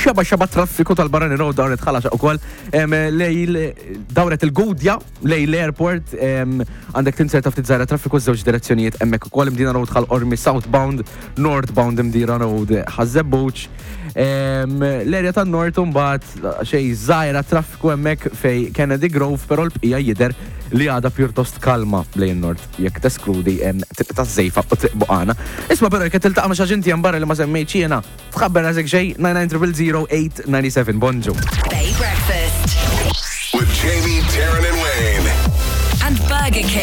xaba traffiku tal-Barani Road dawret ħalax ukoll dawret il-Gudja lej l-airport għandek tinser taf tiżara traffiku żewġ direzzjonijiet hemmhekk ukoll imdina road ħal Ormi southbound, northbound imdira road ħażebbuċ. L-area tan-nord mbagħad xejn żgħira traffiku hemmhekk fej Kennedy Grove, però l-bqija jidher li għada pjuttost kalma lejn nord jekk teskludi triq taż-żejfa u triq Buqana. Isma' però jekk tiltaqa' ma' xi aġenti barra li ma semmejtx jiena, tħabber għażek xejn 99000897 bonġu. Bay Breakfast with Jamie, Taryn and Wayne. and Burger King.